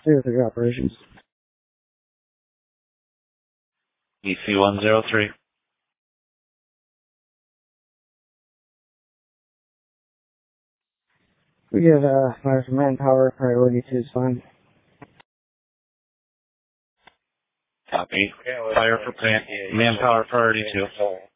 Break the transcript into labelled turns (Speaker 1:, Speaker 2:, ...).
Speaker 1: 03 operations.
Speaker 2: EC-103.
Speaker 1: We give fire for manpower, priority 2 is fine.
Speaker 2: Copy. Fire for manpower, priority 2.